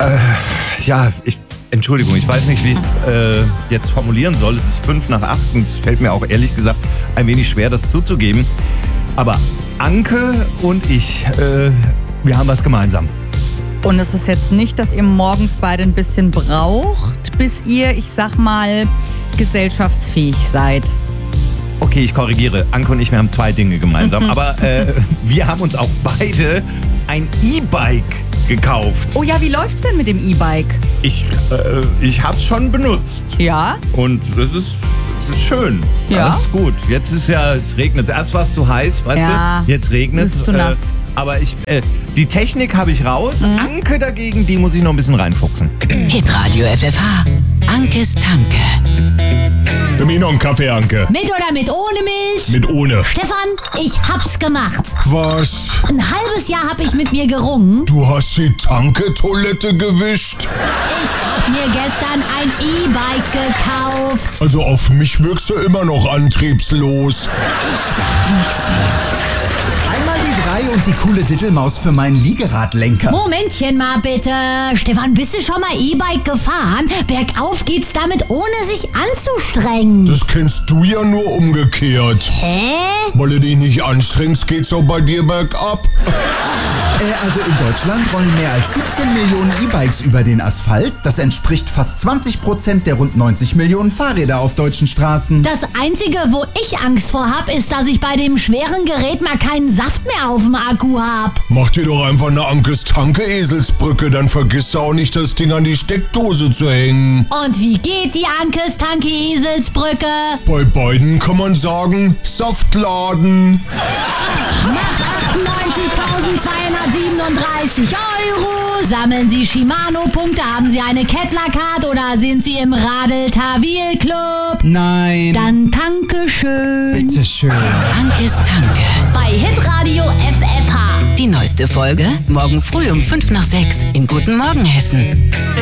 Entschuldigung, ich weiß nicht, wie ich es jetzt formulieren soll. Es ist 7:55 und es fällt mir auch ehrlich gesagt ein wenig schwer, das zuzugeben. Aber Anke und ich, wir haben was gemeinsam. Und es ist jetzt nicht, dass ihr morgens beide ein bisschen braucht, bis ihr, ich sag mal, gesellschaftsfähig seid. Okay, ich korrigiere. Anke und ich, wir haben 2 Dinge gemeinsam. Aber wir haben uns auch beide ein E-Bike gekauft. Oh ja, wie läuft's denn mit dem E-Bike? Ich hab's schon benutzt. Ja? Und es ist schön. Ja? Alles gut. Jetzt ist ja, es regnet. Erst war es zu heiß, weißt du? Jetzt regnet es. Ist zu nass. Aber die Technik habe ich raus. Anke dagegen, die muss ich noch ein bisschen reinfuchsen. Hitradio FFH. Ankes Tanke. Für mich noch einen Kaffee, Anke. Mit oder mit ohne Milch? Mit ohne. Stefan, ich hab's gemacht. Was? Ein halbes Jahr hab ich mit mir gerungen. Du hast die Tanke-Toilette gewischt? Ich hab mir gestern ein E-Bike gekauft. Also auf mich wirkst du immer noch antriebslos. Ich sag nix mehr. Einmal die 3 und die coole Diddelmaus für meinen Liegeradlenker. Momentchen mal bitte. Stefan, bist du schon mal E-Bike gefahren? Bergauf geht's damit, ohne sich anzustrengen. Das kennst du ja nur umgekehrt. Hä? Weil du dich nicht anstrengst, geht's auch bei dir bergab. Also in Deutschland rollen mehr als 17 Millionen E-Bikes über den Asphalt. Das entspricht fast 20% der rund 90 Millionen Fahrräder auf deutschen Straßen. Das Einzige, wo ich Angst vor hab, ist, dass ich bei dem schweren Gerät mal keinen Saft mehr auf dem Akku hab. Mach dir doch einfach eine Ankes Tanke Eselsbrücke, dann vergisst du auch nicht, das Ding an die Steckdose zu hängen. Und wie geht die Ankes Tanke Eselsbrücke? Bei beiden kann man sagen, Saftladen. Macht 98.237 €. Sammeln Sie Shimano-Punkte, haben Sie eine Kettler-Card oder sind Sie im Radl-Tawil-Club? Nein. Dann danke schön. Bitteschön. Ankes Tanke. Bei Hitradio FFH. Die neueste Folge morgen früh um 5 nach 6 in Guten Morgen Hessen.